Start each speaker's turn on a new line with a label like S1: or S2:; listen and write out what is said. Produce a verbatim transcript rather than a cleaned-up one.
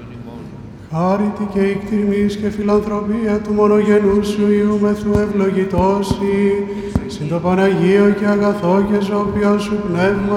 S1: Χάρητη και η κτηρμής και φιλανθρωπία του μονογενού σου Υιού μεθού ευλογητώσει, συν το Παναγίο και αγαθό και ζώπιο σου πνεύμα